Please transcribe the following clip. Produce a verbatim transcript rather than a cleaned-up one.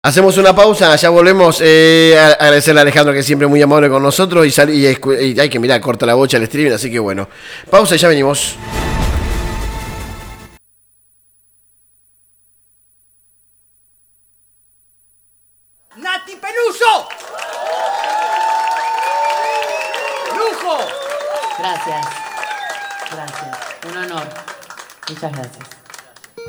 Hacemos una pausa, ya volvemos. Eh, a agradecerle a Alejandro, que es siempre muy amable con nosotros. Y, sal, y, y hay que mirar, corta la bocha el streaming, así que bueno. Pausa y ya venimos. ¡Nati Peluso! ¡Lujo! Gracias. Gracias. Un honor. Muchas gracias.